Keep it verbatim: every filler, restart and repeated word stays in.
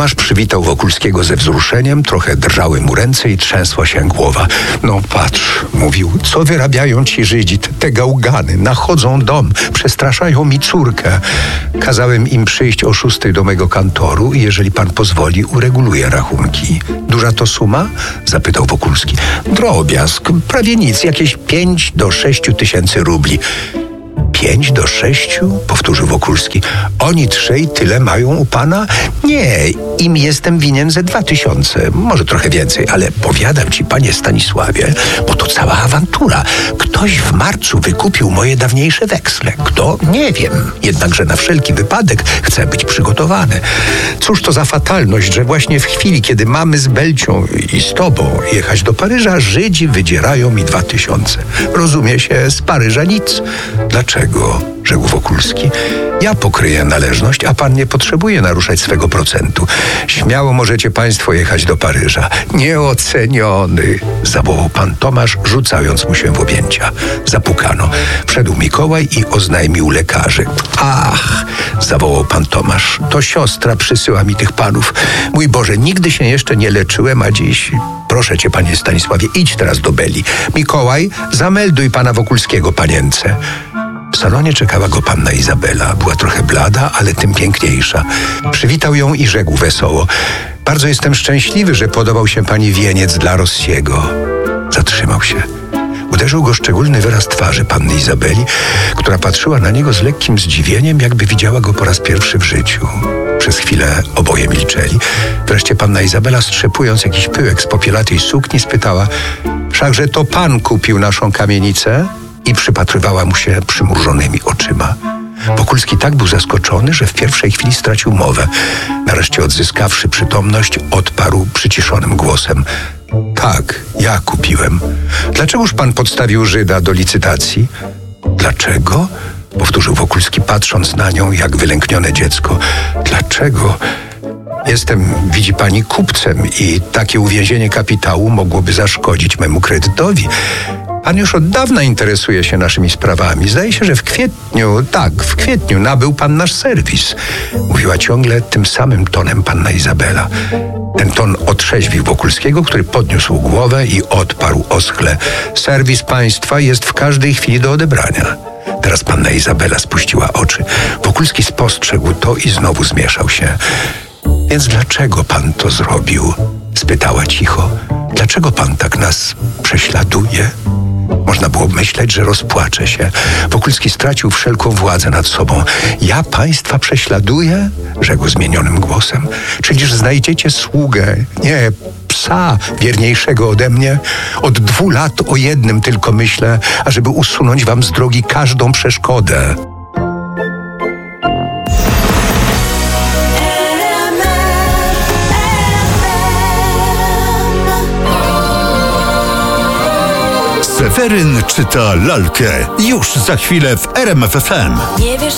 Tomasz przywitał Wokulskiego ze wzruszeniem, trochę drżały mu ręce i trzęsła się głowa. No patrz, mówił, co wyrabiają ci Żydzi, te gałgany, nachodzą dom, przestraszają mi córkę. Kazałem im przyjść o szóstej do mego kantoru i jeżeli pan pozwoli, ureguluję rachunki. Duża to suma? Zapytał Wokulski. Drobiazg, prawie nic, jakieś pięć do sześciu tysięcy rubli. Pięć do sześciu? Powtórzył Wokulski. Oni trzej tyle mają u pana? Nie, im jestem winien ze dwa tysiące, może trochę więcej, ale powiadam ci, panie Stanisławie, bo to cała awantura. Ktoś w marcu wykupił moje dawniejsze weksle. Kto? Nie wiem. Jednakże na wszelki wypadek chcę być przygotowany. Cóż to za fatalność, że właśnie w chwili, kiedy mamy z Belcią i z tobą jechać do Paryża, Żydzi wydzierają mi dwa tysiące. Rozumie się, z Paryża nic. Dlaczego? Rzekł Wokulski. Ja pokryję należność, a pan nie potrzebuje naruszać swego procentu. Śmiało możecie państwo jechać do Paryża. Nieoceniony, zawołał pan Tomasz, rzucając mu się w objęcia. Zapukano. Wszedł Mikołaj i oznajmił lekarzy. Ach, zawołał pan Tomasz, to siostra przysyła mi tych panów. Mój Boże, nigdy się jeszcze nie leczyłem, a dziś... Proszę cię, panie Stanisławie, idź teraz do Beli. Mikołaj, zamelduj pana Wokulskiego, panience. W salonie czekała go panna Izabela. Była trochę blada, ale tym piękniejsza. Przywitał ją i rzekł wesoło. Bardzo jestem szczęśliwy, że podobał się pani wieniec dla Rossiego. Zatrzymał się. Uderzył go szczególny wyraz twarzy panny Izabeli, która patrzyła na niego z lekkim zdziwieniem, jakby widziała go po raz pierwszy w życiu. Przez chwilę oboje milczeli. Wreszcie panna Izabela, strzepując jakiś pyłek z popielatej sukni, spytała: wszakże to pan kupił naszą kamienicę? I przypatrywała mu się przymrużonymi oczyma. Wokulski tak był zaskoczony, że w pierwszej chwili stracił mowę. Nareszcie odzyskawszy przytomność, odparł przyciszonym głosem: tak, ja kupiłem. Dlaczegoż pan podstawił Żyda do licytacji? Dlaczego? Powtórzył Wokulski, patrząc na nią jak wylęknione dziecko. Dlaczego? Jestem, widzi pani, kupcem i takie uwięzienie kapitału mogłoby zaszkodzić memu kredytowi. Pan już od dawna interesuje się naszymi sprawami. Zdaje się, że w kwietniu, tak, w kwietniu nabył pan nasz serwis. Mówiła ciągle tym samym tonem panna Izabela. Ten ton otrzeźwił Wokulskiego, który podniósł głowę i odparł oschle: serwis państwa jest w każdej chwili do odebrania. Teraz panna Izabela spuściła oczy. Wokulski spostrzegł to i znowu zmieszał się. Więc dlaczego pan to zrobił? Spytała cicho. Dlaczego pan tak nas prześladuje? Można było myśleć, że rozpłacze się. Wokulski stracił wszelką władzę nad sobą. Ja państwa prześladuję? Rzekł zmienionym głosem. Czyliż znajdziecie sługę, nie psa wierniejszego ode mnie? Od dwóch lat o jednym tylko myślę, ażeby usunąć wam z drogi każdą przeszkodę. Seweryn czyta lalkę. Już za chwilę w R M F F M. Nie wiesz,